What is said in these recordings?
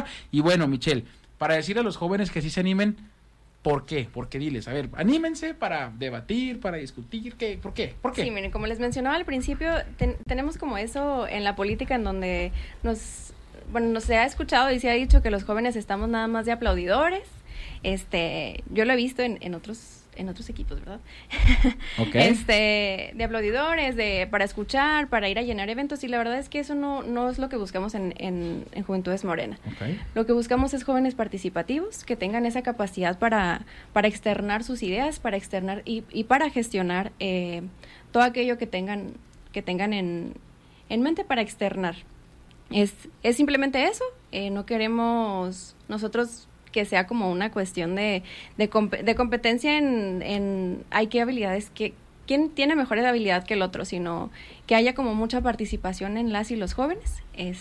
iniciativa. Y bueno, Michelle, para decir a los jóvenes que sí se animen, ¿por qué? Porque diles, a ver, anímense para debatir, para discutir, ¿por qué? Sí, miren, como les mencionaba al principio, tenemos como eso en la política en donde nos se ha escuchado y se ha dicho que los jóvenes estamos nada más de aplaudidores. Yo lo he visto en otros equipos, ¿verdad? Okay. De aplaudidores, para escuchar, para ir a llenar eventos, y la verdad es que eso no es lo que buscamos en Juventudes Morena. Okay. Lo que buscamos es jóvenes participativos, que tengan esa capacidad para externar sus ideas, para externar y para gestionar todo aquello que tengan en mente para externar. Es simplemente eso. No queremos nosotros que sea como una cuestión de competencia en hay qué habilidades, quién tiene mejores habilidad que el otro, sino que haya como mucha participación en las y los jóvenes.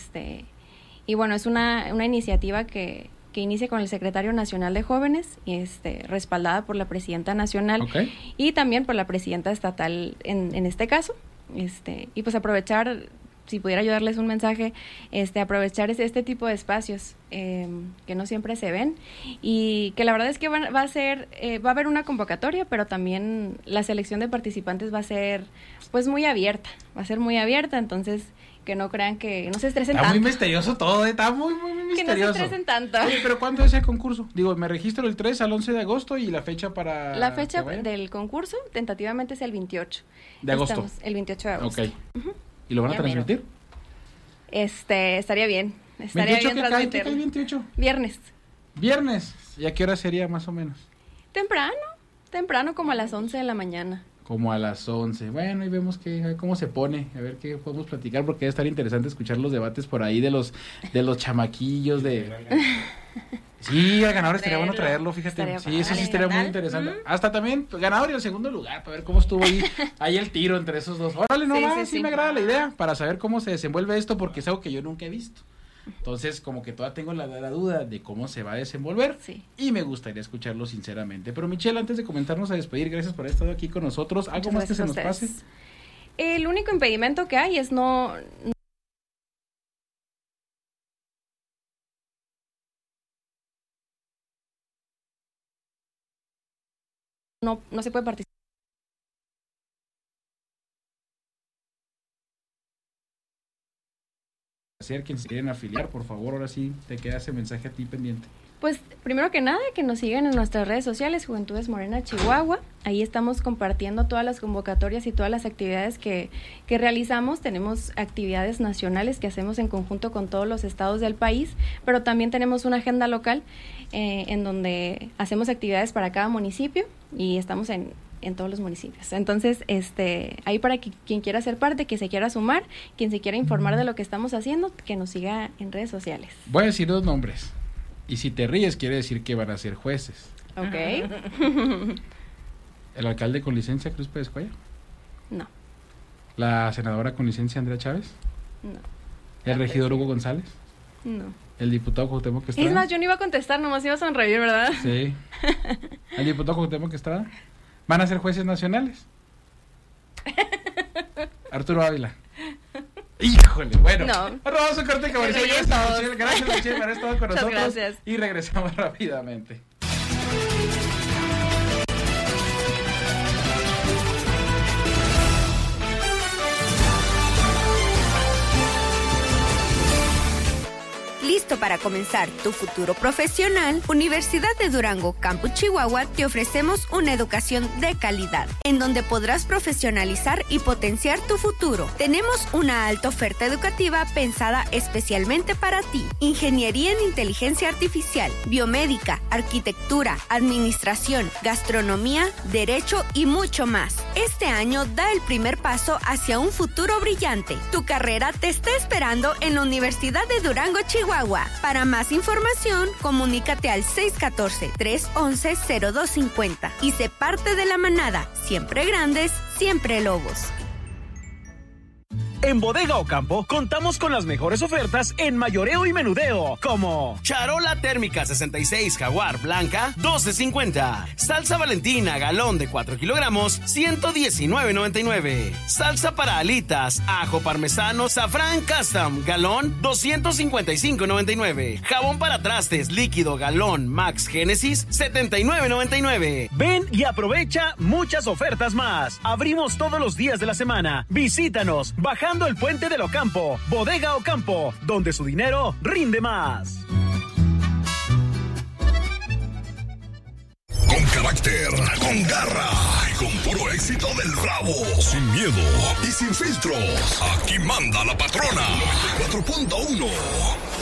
Y bueno, es una iniciativa que inicia con el Secretario Nacional de Jóvenes, respaldada por la Presidenta Nacional. Okay. Y también por la Presidenta Estatal en este caso. Y pues aprovechar, si pudiera ayudarles un mensaje, aprovechar este tipo de espacios que no siempre se ven, y que la verdad es que va a haber una convocatoria, pero también la selección de participantes va a ser pues muy abierta, entonces que no crean que no se estresen tanto. Está muy misterioso todo, está muy misterioso. Que no se estresen tanto. Oye, pero ¿cuándo es el concurso? Digo, me registro el 3 al 11 de agosto y la fecha para... La fecha del concurso tentativamente es el 28. De agosto. El 28 de agosto. Ok. Uh-huh. ¿Y lo van a transmitir? Estaría bien. Estaría bien transmitirlo. ¿Qué cae el 28? Viernes. ¿Y a qué hora sería más o menos? Temprano como a las 11 de la mañana. Como a las 11. Bueno, y vemos a ver cómo se pone, a ver qué podemos platicar, porque debe estar interesante escuchar los debates por ahí de los chamaquillos Sí, el ganador estaría bueno traerlo, fíjate. Sí, eso sí estaría muy interesante. Uh-huh. Hasta también ganador y el segundo lugar, para ver cómo estuvo ahí el tiro entre esos dos. Órale, sí, me agrada la idea, para saber cómo se desenvuelve esto, porque es algo que yo nunca he visto. Entonces, como que todavía tengo la duda de cómo se va a desenvolver, sí, y me gustaría escucharlo sinceramente. Pero Michelle, antes de comenzarnos a despedir, gracias por haber estado aquí con nosotros. ¿Algo más que se nos pase? El único impedimento que hay es no se puede participar. Quien se quieren afiliar, por favor, ahora sí te queda ese mensaje a ti pendiente. Pues primero que nada, que nos sigan en nuestras redes sociales, Juventudes Morena Chihuahua. Ahí estamos compartiendo todas las convocatorias y todas las actividades que realizamos. Tenemos actividades nacionales que hacemos en conjunto con todos los estados del país, pero también tenemos una agenda local en donde hacemos actividades para cada municipio, y estamos en todos los municipios. Entonces, ahí para quien quiera ser parte, que se quiera sumar, quien se quiera informar de lo que estamos haciendo, que nos siga en redes sociales. Voy a decir 2 nombres, y si te ríes quiere decir que van a ser jueces. Ok. ¿El alcalde con licencia, Cruz Pérez Cuellar? No. ¿La senadora con licencia, Andrea Chávez? No. ¿El regidor Hugo González? No. ¿El diputado Cuauhtémoc Estrada? Es más, yo no iba a contestar, nomás iba a sonreír, ¿verdad? Sí. ¿El diputado Cuauhtémoc Estrada? ¿Van a ser jueces nacionales? Arturo Ávila. Híjole, bueno. No. Vamos a corte comercial. Gracias, Michelle, por haber estado con nosotros. Gracias. Y regresamos rápidamente. ¿Listo para comenzar tu futuro profesional? Universidad de Durango, Campus Chihuahua, te ofrecemos una educación de calidad, en donde podrás profesionalizar y potenciar tu futuro. Tenemos una alta oferta educativa pensada especialmente para ti. Ingeniería en Inteligencia Artificial, Biomédica, Arquitectura, Administración, Gastronomía, Derecho y mucho más. Este año da el primer paso hacia un futuro brillante. Tu carrera te está esperando en la Universidad de Durango, Chihuahua. Para más información, comunícate al 614-311-0250 y sé parte de la manada. Siempre grandes, siempre lobos. En Bodega Ocampo contamos con las mejores ofertas en mayoreo y menudeo, como charola térmica 66 Jaguar blanca, $12.50. Salsa Valentina galón de 4 kilogramos, $119.99. Salsa para alitas, ajo parmesano, safrán custom galón, $255.99. Jabón para trastes líquido galón Max Génesis, $79.99. Ven y aprovecha muchas ofertas más. Abrimos todos los días de la semana. Visítanos bajando el puente del Ocampo. Bodega Ocampo, donde su dinero rinde más. Con carácter, con garra y con puro éxito del Bravo. Sin miedo y sin filtros. Aquí manda la patrona. 94.1.